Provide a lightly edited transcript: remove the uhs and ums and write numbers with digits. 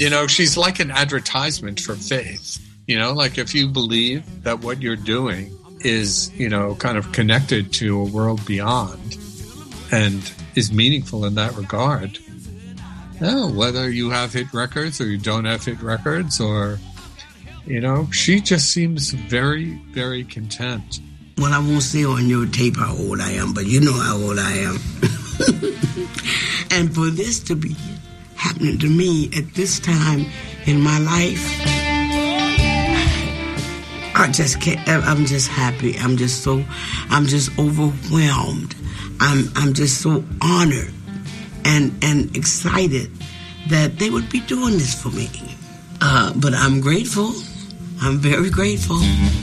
She's like an advertisement for faith. Like if you believe that what you're doing is, kind of connected to a world beyond and is meaningful in that regard, whether you have hit records or you don't have hit records or, she just seems very, very content. Well, I won't say on your tape how old I am, but you know how old I am. And for this to be happening to me at this time in my life, I just can't. I'm just happy. I'm just overwhelmed. I'm just so honored and excited that they would be doing this for me. But I'm grateful. I'm very grateful.